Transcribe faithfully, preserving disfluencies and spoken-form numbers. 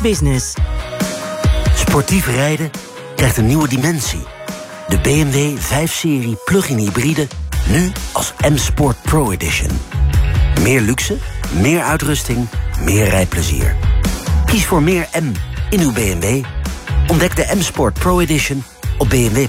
Business. Sportief rijden krijgt een nieuwe dimensie. De B M W vijf serie plug-in hybride, nu als M-Sport Pro Edition. Meer luxe, meer uitrusting, meer rijplezier. Kies voor meer M in uw B M W. Ontdek de M-Sport Pro Edition op b m w